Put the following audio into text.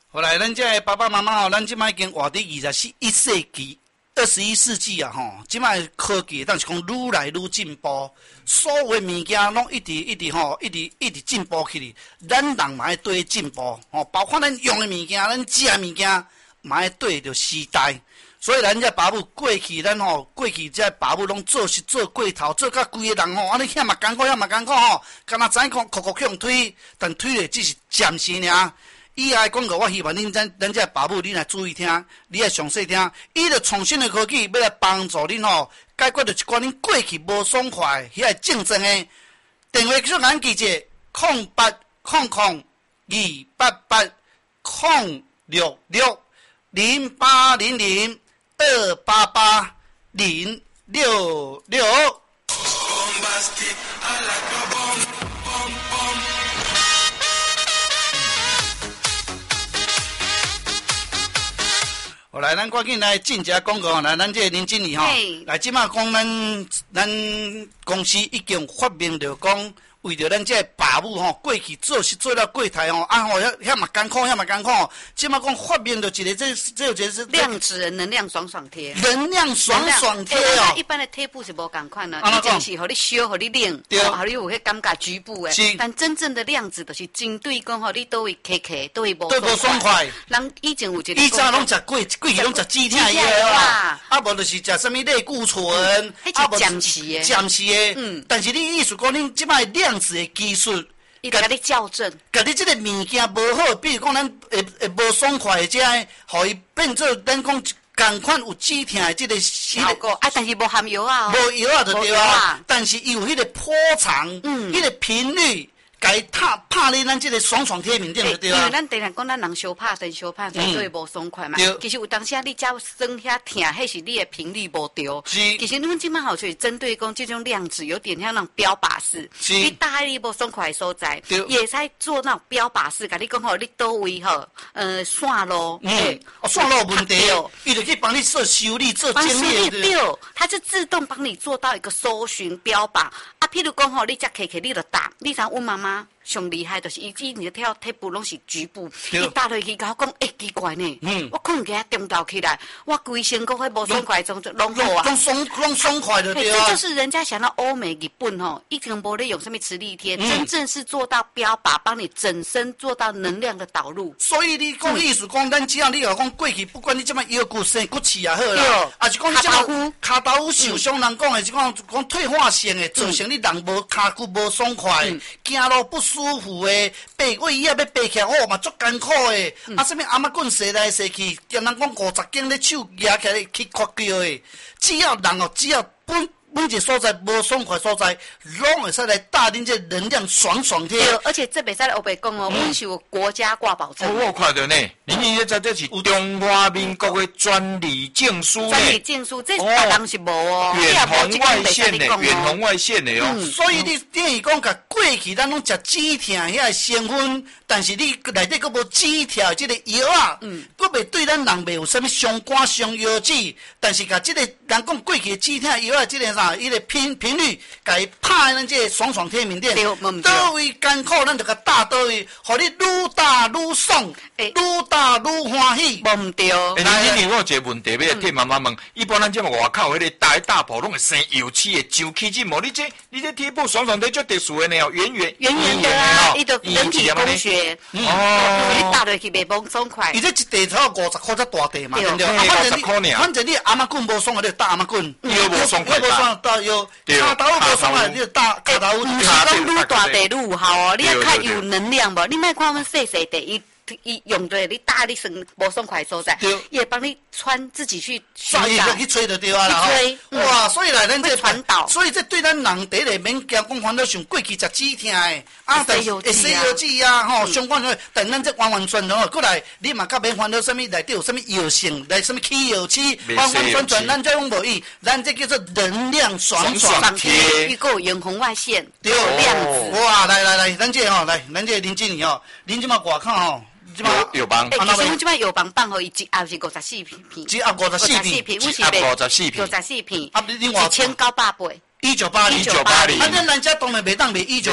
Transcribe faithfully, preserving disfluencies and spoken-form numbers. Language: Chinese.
后来，咱这爸爸妈妈吼，咱即摆已经活伫二十四一世纪、二十一世纪啊吼，即摆科技当是讲愈来愈进步，所有的物件拢一直一直吼，一直一直进步起哩。咱人嘛要对进步吼，包括咱用的物件、咱食的物件，嘛要对着时代。所以咱这爸母过去，咱吼过去这爸母拢做是做过头，做甲规个人吼，安尼遐嘛艰苦，遐嘛艰苦吼，敢若知讲哭哭向推，但推的只是暂时尔。以下广告，我希望恁咱咱这爸母，恁来注意听，你来详细听。伊着创新的科技，要来帮助恁吼，解决着一寡恁过去无爽快、遐竞争的。电话继续咱记者：空八空空二八八空六六零八零零二八八零六六。好，来，咱赶紧来进一下广告。来，咱这个林经理吼，来，即马讲咱咱公司已经发明着讲，为着咱这爸母吼，过去做是做了柜台吼，啊吼，遐遐嘛艰苦，遐嘛艰苦。即马讲发明着一个，这这有一个是量子人能量爽爽贴， 能量爽爽贴哦。 一般的贴布是无共款的，以前是互你烧，互你冷，互你有迄感觉局部的。但真正的量子就是针对讲，吼你倒位卡卡，倒位无爽快。 人以前有一个， 以前拢食过，过去拢食鸡腿的啊，啊无就是食什么类固醇， 啊无暂时的， 暂时的。嗯，但是你意思讲，恁即摆量子的技术， 伊甲你校正， 甲你即个物件无好，比如讲咱会会无爽快的，这个，互伊变做咱讲共款有止痛的即个效果，啊，但是无含药啊， 无药啊就对啊，但是伊有迄个波长，嗯，迄个频率。该拍拍咧，咱这个爽爽贴面顶就对啊。 因为咱常常讲咱人相拍真相拍，所以无爽快嘛。其实有当时你只酸遐疼，迄是你的频率无对。 是。 其实你们今摆好就是针对讲这种量子，有点像那种标靶式。 是。 你搭喺你无爽快的所在，也使做那种标靶式，甲你讲吼，你倒位吼，呃，线路。 嗯。哦，线路问题哦，伊就去帮你做修理、做精密。 对，它就自动帮你做到一个搜寻标靶。啊，譬如讲吼，你只 K K 你就打，你想问妈妈。上厉害就是伊以前的跳贴布拢是局部，伊打落去甲我讲，诶，奇怪呢，嗯、我困起来中昼起来，我规身躯迄无爽快中拢好啊， 拢爽拢爽快的对啊。 这就是人家想到欧美日本吼，一定无咧用什么磁力贴，嗯、真正是做到标靶，帮你整身做到能量的导入。 所以你讲意思讲，咱只要你若讲过去，不管你怎么腰骨生骨刺也好啦，啊是讲卡豆腐， 卡豆腐受伤人讲的是讲讲退化性的，造成你人无骹骨无爽快，行路不舒服的，爬我以后要爬起来，哦嘛足艰苦的，啊什么阿妈棍踅来踅去，叫人讲五十斤咧手举起来去垮叫的，只要人哦，只要本。每一个所在无爽快所在，拢会使来打恁这能量爽爽贴。 而且这袂使黑白讲哦，阮是有国家挂保证。 我看到呢，你现在在这是中华民国的专利证书呢。 专利证书，这别人是无哦。 远红外线的，远红外线的哦。 所以你等于讲，甲过去咱拢食止痛遐成分，但是你内底佫无止痛这个药啊，嗯，佫袂对咱人袂有啥物伤肝伤腰子，但是甲这个人讲过去止痛药啊，这个。啊，伊个频频率，甲伊拍咱这个爽爽贴面顶，倒位艰苦，咱就甲打倒位，互你愈打愈爽，愈打愈欢喜。 无毋对。 哎，你今年我有一个问题要替妈妈问，一般咱这外口迄个大大铺拢会生油漆的周期筋膜，你这你这贴布爽爽贴足特殊的呢哦，圆圆圆圆的啊，伊就人体工学，哦，你打落去袂崩爽快。 伊这一地头五十块才大地嘛，对不对？ 五十块尔， 反正你阿妈棍无爽的，你就打阿妈棍， 腰无爽快。 到有卡豆腐爽啊，你就打卡豆腐。 唔是讲愈大地愈有效哦，你要较有能量无？你莫看阮细细地，伊伊用对你打你身无爽快所在，伊会帮你穿自己去刷伊去吹就对啊啦。 吹哇，所以来咱这传导， 所以这对咱人第一个免惊讲烦恼上过去食止痛的，啊，但会西药剂啊，吼，相关的，但咱这完完全全哦，过来你嘛较免烦恼什么内底有什么药性，来什么起药剂，完完全全咱这种无意，咱这叫做能量爽爽贴， 预购远红外线， 对， 量子。 哇，来来来，咱这吼，来，咱这林经理吼，恁即马外口吼。 药房， 哎，其实阮即摆药房放互伊一盒是五十四片， 一盒五十四片， 一盒五十四片， 五十四片， 啊，另外一千九百八， 一九八零， 一九八零， 啊，咱咱遮当然袂当卖一九。